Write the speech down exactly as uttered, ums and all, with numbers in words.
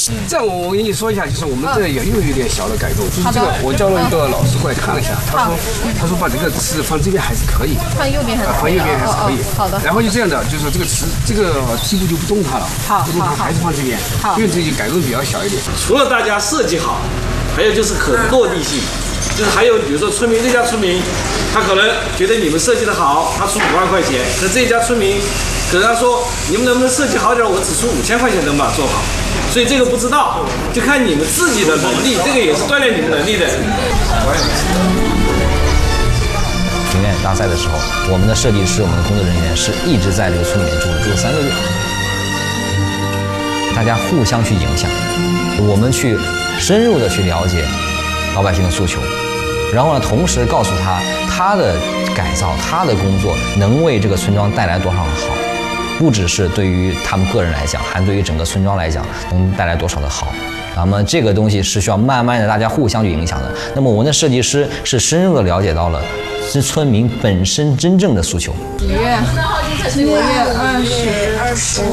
这样我我跟你说一下，就是我们这也又有点小的改动，就是这个我叫了一个老师过来看了一下，他说他说把这个词放这边还是可以， 放右边还是放右边还是可以。 好的。 然后就这样的，就是这个词这个梯步就不动它了， 好， 不动它还是放这边，因为这个改动比较小一点。 除了大家设计好，还有就是可落地性。就是还有，比如说村民这家村民，他可能觉得你们设计的好，他出五万块钱，那这一家村民，可能他说你们能不能设计好点，我只出五千块钱能把它做好。所以这个不知道，就看你们自己的能力，这个也是锻炼你们能力的。 评选大赛的时候，我们的设计师、我们的工作人员是一直在这个村里面住，住了三个月，大家互相去影响，我们去深入的去了解老百姓的诉求，然后呢，同时告诉他他的改造、他的工作能为这个村庄带来多少的好，不只是对于他们个人来讲，还对于整个村庄来讲能带来多少的好。那么这个东西是需要慢慢的大家互相去影响的。那么我们的设计师是深入的了解到了是村民本身真正的诉求。 几月？几月？二十二十。